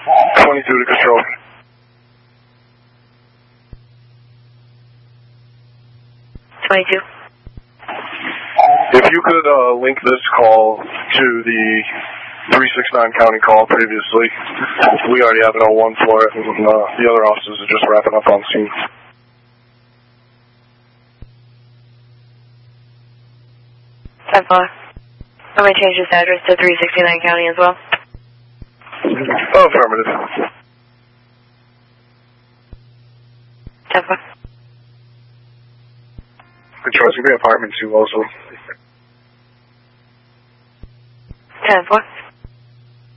22 to control. If you could link this call to the 369 county call previously, we already have an 01 for it, and the other officers are just wrapping up on scene. 10-4. I'm going to change this address to 369 county as well. Oh, affirmative. 10-4. Control, it's going to be apartment 2 also. 10-4.